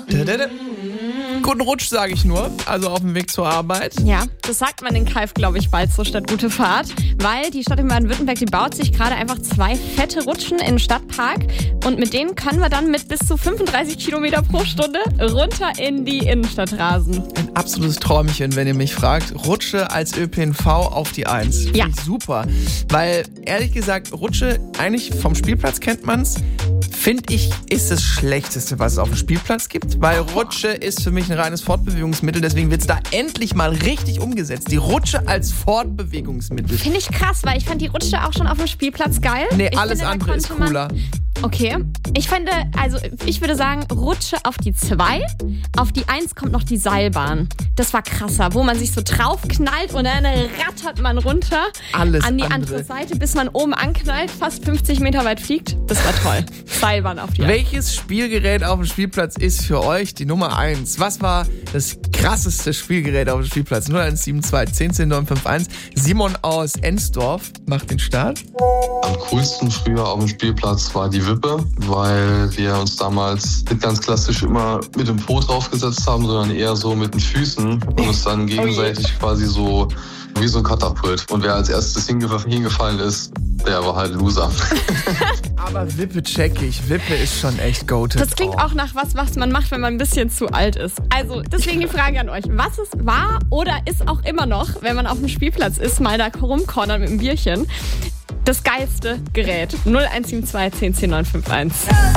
Guten Rutsch, sage ich nur. Also auf dem Weg zur Arbeit. Ja, das sagt man in Kalf, glaube ich, bald so statt gute Fahrt. Weil die Stadt in Baden-Württemberg, die baut sich gerade einfach 2 fette Rutschen in den Stadtpark. Und mit denen können wir dann mit bis zu 35 Kilometer pro Stunde runter in die Innenstadt rasen. Ein absolutes Träumchen, wenn ihr mich fragt. Rutsche als ÖPNV auf die 1. Ja. Finde ich super. Weil, ehrlich gesagt, Rutsche, eigentlich vom Spielplatz kennt man's. Finde ich, ist das Schlechteste, was es auf dem Spielplatz gibt. Weil Rutsche ist für mich ein reines Fortbewegungsmittel. Deswegen wird es da endlich mal richtig umgesetzt. Die Rutsche als Fortbewegungsmittel. Finde ich krass, weil ich fand die Rutsche auch schon auf dem Spielplatz geil. Nee, Ich alles finde, da andere ist konnte man- cooler. Okay. Ich würde sagen, Rutsche auf die 2, auf die 1 kommt noch die Seilbahn. Das war krasser, wo man sich so draufknallt und dann rattert man runter Alles an die andere. andere Seite, bis man oben anknallt, fast 50 Meter weit fliegt. Das war toll. Seilbahn auf die 1. Welches Spielgerät auf dem Spielplatz ist für euch die Nummer 1? Was war das krasseste Spielgerät auf dem Spielplatz? 0172 10 951. Simon aus Ensdorf macht den Start. Am coolsten früher auf dem Spielplatz war die Wippe, weil wir uns damals nicht ganz klassisch immer mit dem Po draufgesetzt haben, sondern eher so mit den Füßen und uns dann gegenseitig quasi so wie so ein Katapult. Und wer als erstes hingefallen ist, der war halt Loser. Aber Wippe check ich. Wippe ist schon echt goated. Das klingt auch nach was man macht, wenn man ein bisschen zu alt ist. Also, deswegen die Frage an euch. Was es war oder ist auch immer noch, wenn man auf dem Spielplatz ist, mal da rumcornern mit einem Bierchen, das geilste Gerät? 0172 10 951.